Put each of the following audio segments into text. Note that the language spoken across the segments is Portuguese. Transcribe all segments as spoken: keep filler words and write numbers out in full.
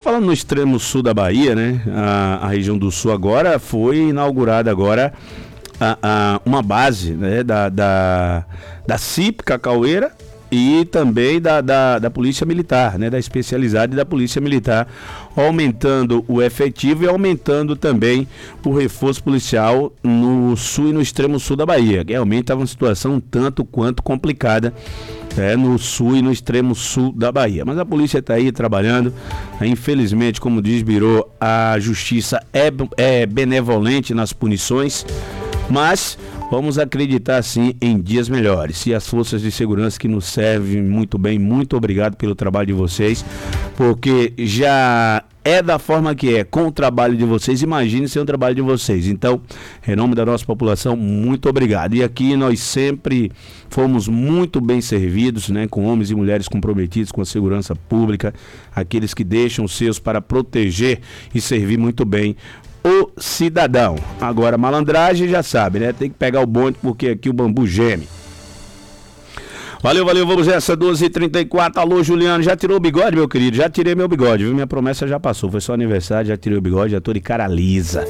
falando no extremo sul da Bahia, né? A, a região do sul agora foi inaugurada agora a, a, uma base, né? Da, da, da C I P Cacaueira e também da, da, da Polícia Militar, né? Da especializada e da Polícia Militar, aumentando o efetivo e aumentando também o reforço policial no sul e no extremo sul da Bahia. Realmente estava uma situação um tanto quanto complicada, é, no sul e no extremo sul da Bahia. Mas a polícia está aí trabalhando. Infelizmente, como diz Biro, a justiça é, é benevolente nas punições, mas vamos acreditar sim em dias melhores. E as forças de segurança que nos servem muito bem, muito obrigado pelo trabalho de vocês, porque já é da forma que é, com o trabalho de vocês, imagine ser o trabalho de vocês. Então, em nome da nossa população, muito obrigado. E aqui nós sempre fomos muito bem servidos, né, com homens e mulheres comprometidos com a segurança pública, aqueles que deixam os seus para proteger e servir muito bem o cidadão. Agora, malandragem já sabe, né? Tem que pegar o bonde porque aqui o bambu geme. Valeu, valeu, vamos essa, doze e trinta e quatro. Alô, Juliano, já tirou o bigode, meu querido? Já tirei meu bigode, viu? Minha promessa já passou, foi só aniversário, já tirei o bigode, já tô de cara lisa.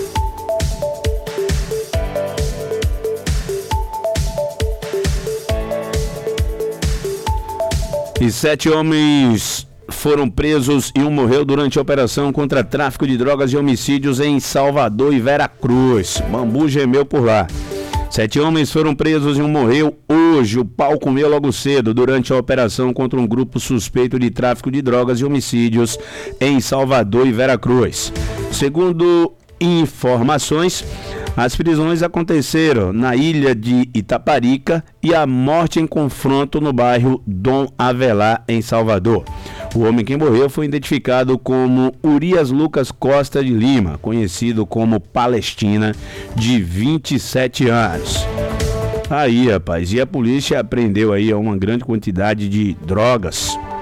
E sete homens foram presos e um morreu durante a operação contra tráfico de drogas e homicídios em Salvador e Veracruz. Bambu gemeu por lá. Sete homens foram presos e um morreu hoje. O pau comeu logo cedo durante a operação contra um grupo suspeito de tráfico de drogas e homicídios em Salvador e Veracruz. Segundo informações, as prisões aconteceram na ilha de Itaparica e a morte em confronto no bairro Dom Avelar, em Salvador. O homem que morreu foi identificado como Urias Lucas Costa de Lima, conhecido como Palestina, de vinte e sete anos. Aí, rapaz, e a polícia apreendeu aí uma grande quantidade de drogas.